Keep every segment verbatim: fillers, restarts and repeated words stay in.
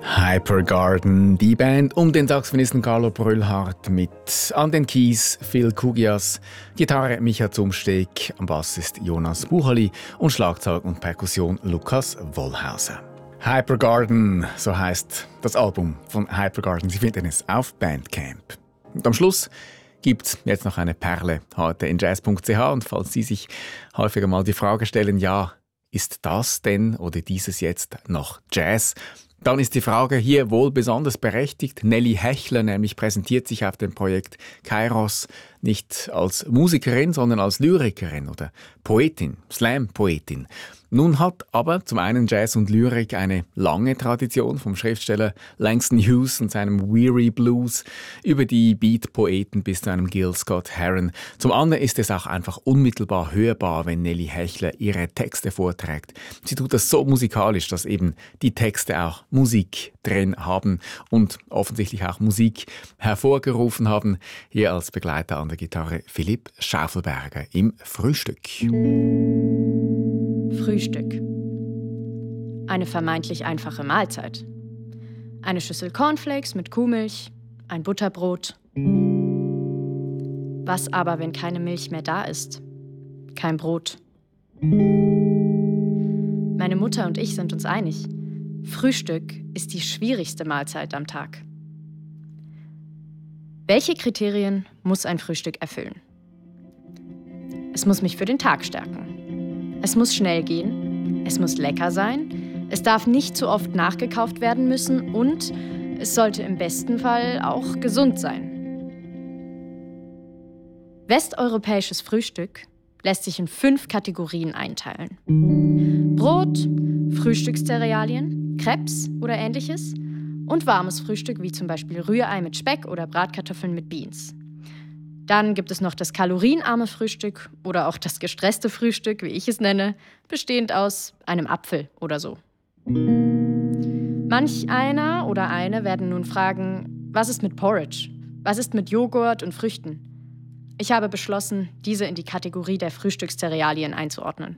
Hypergarden, die Band um den Saxophonisten Carlo Brüllhardt mit an den Keys Phil Kugias, Gitarre Micha Zumsteg, am Bass ist Jonas Buchali und Schlagzeug und Perkussion Lukas Wollhauser. Hypergarden, so heißt das Album von Hypergarden. Sie finden es auf Bandcamp. Und am Schluss gibt jetzt noch eine Perle heute in jazz punkt c h. Und falls Sie sich häufiger mal die Frage stellen, ja, ist das denn oder dieses jetzt noch Jazz? Dann ist die Frage hier wohl besonders berechtigt. Nelly Hechler nämlich präsentiert sich auf dem Projekt Kairos nicht als Musikerin, sondern als Lyrikerin oder Poetin, Slam-Poetin. Nun hat aber zum einen Jazz und Lyrik eine lange Tradition, vom Schriftsteller Langston Hughes und seinem Weary Blues über die Beat-Poeten bis zu einem Gil Scott-Heron. Zum anderen ist es auch einfach unmittelbar hörbar, wenn Nelly Hechler ihre Texte vorträgt. Sie tut das so musikalisch, dass eben die Texte auch Musik drin haben und offensichtlich auch Musik hervorgerufen haben. Hier als Begleiter an der Gitarre Philipp Schaufelberger im Frühstück. Frühstück. Eine vermeintlich einfache Mahlzeit. Eine Schüssel Cornflakes mit Kuhmilch, ein Butterbrot. Was aber, wenn keine Milch mehr da ist? Kein Brot. Meine Mutter und ich sind uns einig. Frühstück ist die schwierigste Mahlzeit am Tag. Welche Kriterien muss ein Frühstück erfüllen? Es muss mich für den Tag stärken. Es muss schnell gehen, es muss lecker sein, es darf nicht zu oft nachgekauft werden müssen und es sollte im besten Fall auch gesund sein. Westeuropäisches Frühstück lässt sich in fünf Kategorien einteilen. Brot, Frühstückscerealien, Crepes oder ähnliches und warmes Frühstück wie zum Beispiel Rührei mit Speck oder Bratkartoffeln mit Beans. Dann gibt es noch das kalorienarme Frühstück oder auch das gestresste Frühstück, wie ich es nenne, bestehend aus einem Apfel oder so. Manch einer oder eine werden nun fragen, was ist mit Porridge? Was ist mit Joghurt und Früchten? Ich habe beschlossen, diese in die Kategorie der Frühstückscerealien einzuordnen.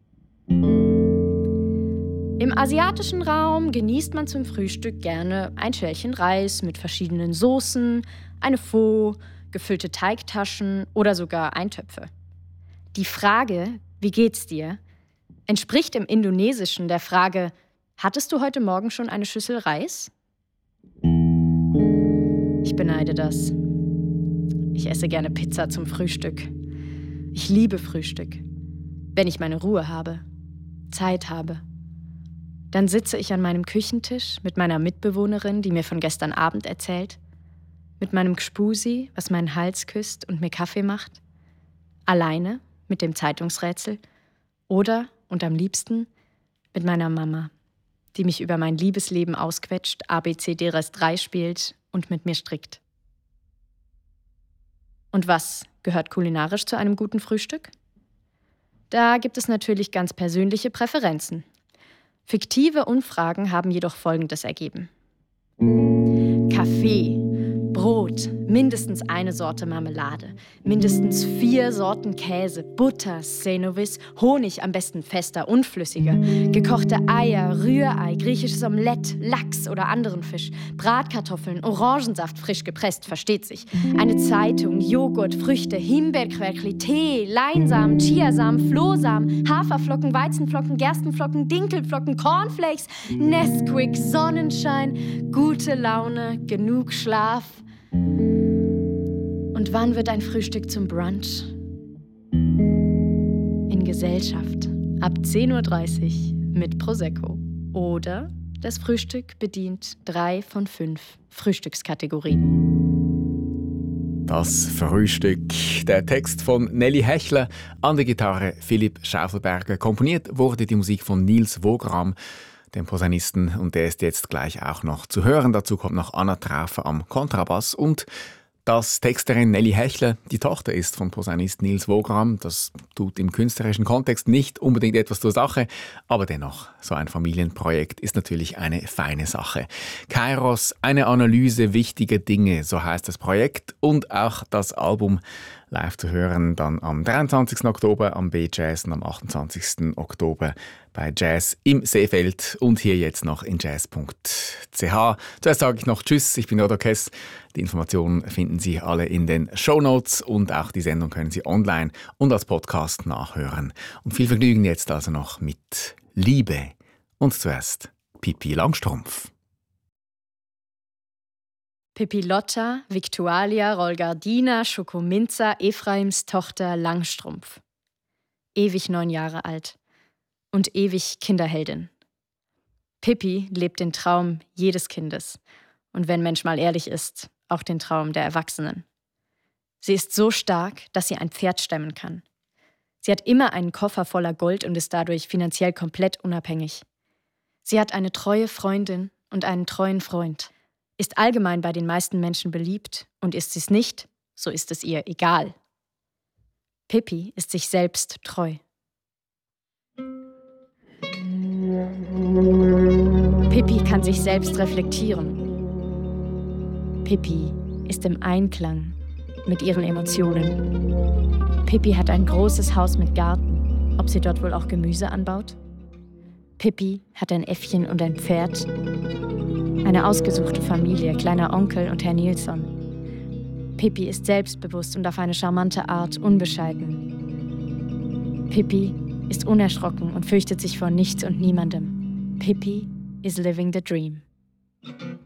Im asiatischen Raum genießt man zum Frühstück gerne ein Schälchen Reis mit verschiedenen Soßen, eine Pho, gefüllte Teigtaschen oder sogar Eintöpfe. Die Frage, wie geht's dir, entspricht im Indonesischen der Frage, hattest du heute Morgen schon eine Schüssel Reis? Ich beneide das. Ich esse gerne Pizza zum Frühstück. Ich liebe Frühstück. Wenn ich meine Ruhe habe, Zeit habe. Dann sitze ich an meinem Küchentisch mit meiner Mitbewohnerin, die mir von gestern Abend erzählt, mit meinem Gspusi, was meinen Hals küsst und mir Kaffee macht, alleine mit dem Zeitungsrätsel oder, und am liebsten, mit meiner Mama, die mich über mein Liebesleben ausquetscht, A B C D Rest drei spielt und mit mir strickt. Und was gehört kulinarisch zu einem guten Frühstück? Da gibt es natürlich ganz persönliche Präferenzen. Fiktive Umfragen haben jedoch Folgendes ergeben. Kaffee, Brot, mindestens eine Sorte Marmelade, mindestens vier Sorten Käse, Butter, Senovis, Honig, am besten fester, unflüssiger, gekochte Eier, Rührei, griechisches Omelett, Lachs oder anderen Fisch, Bratkartoffeln, Orangensaft frisch gepresst, versteht sich, eine Zeitung, Joghurt, Früchte, Himbeerquerkli, Tee, Leinsamen, Chiasamen, Flohsamen, Haferflocken, Weizenflocken, Gerstenflocken, Dinkelflocken, Cornflakes, Nesquik, Sonnenschein, gute Laune, genug Schlaf. Und wann wird ein Frühstück zum Brunch? In Gesellschaft, ab zehn Uhr dreißig mit Prosecco. Oder das Frühstück bedient drei von fünf Frühstückskategorien. Das Frühstück, der Text von Nelly Hechler, an der Gitarre Philipp Schaufelberger. Komponiert wurde die Musik von Niels Wogram, dem Posaunisten, und der ist jetzt gleich auch noch zu hören. Dazu kommt noch Anna Traufer am Kontrabass und dass Texterin Nelly Hechler die Tochter ist von Posaunist Niels Wogram. Das tut im künstlerischen Kontext nicht unbedingt etwas zur Sache, aber dennoch, so ein Familienprojekt ist natürlich eine feine Sache. Kairos, eine Analyse wichtiger Dinge, so heißt das Projekt und auch das Album live zu hören dann am dreiundzwanzigsten Oktober am B-Jazz und am achtundzwanzigsten Oktober bei Jazz im Seefeld und hier jetzt noch in jazz punkt c h. Zuerst sage ich noch Tschüss, ich bin Odo Kess. Die Informationen finden Sie alle in den Shownotes und auch die Sendung können Sie online und als Podcast nachhören. Und viel Vergnügen jetzt also noch mit Liebe. Und zuerst Pippi Langstrumpf. Pippi Lotta, Victualia, Rolgardina, Schokominza, Ephraims Tochter Langstrumpf. Ewig neun Jahre alt und ewig Kinderheldin. Pippi lebt den Traum jedes Kindes und wenn Mensch mal ehrlich ist, auch den Traum der Erwachsenen. Sie ist so stark, dass sie ein Pferd stemmen kann. Sie hat immer einen Koffer voller Gold und ist dadurch finanziell komplett unabhängig. Sie hat eine treue Freundin und einen treuen Freund. Ist allgemein bei den meisten Menschen beliebt und ist sie es nicht, so ist es ihr egal. Pippi ist sich selbst treu. Pippi kann sich selbst reflektieren. Pippi ist im Einklang mit ihren Emotionen. Pippi hat ein großes Haus mit Garten, ob sie dort wohl auch Gemüse anbaut? Pippi hat ein Äffchen und ein Pferd. Eine ausgesuchte Familie, kleiner Onkel und Herr Nilsson. Pippi ist selbstbewusst und auf eine charmante Art unbescheiden. Pippi ist unerschrocken und fürchtet sich vor nichts und niemandem. Pippi is living the dream.